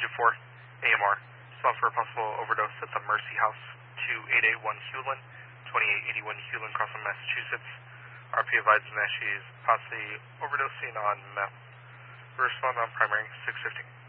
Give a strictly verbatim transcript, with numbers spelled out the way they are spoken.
Digit four, A M R. Respond for a possible overdose at the Mercy House, two eight eight one Hewlin, twenty-eight eighty-one Hewlin, Crossland, Massachusetts. R P advised that she is possibly overdosing on meth. Respond on primary six fifty.